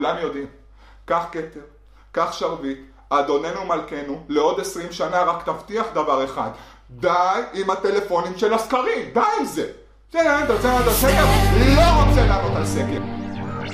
כולם יודעים. קח כתר, קח שרביט, אדוננו מלכנו, לעוד 20 שנה רק תבטיח דבר אחד. די עם הטלפונים של הסקרים, די עם זה. אתה רוצה לענות על סקר? לא רוצה לענות על סקר.